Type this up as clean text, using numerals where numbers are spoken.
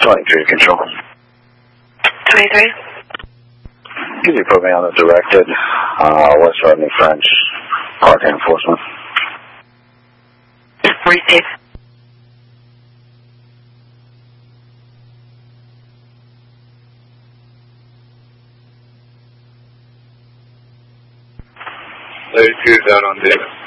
23 control. 23. Could you put me on the directed West Rodney French parking enforcement? Receive. Down on data.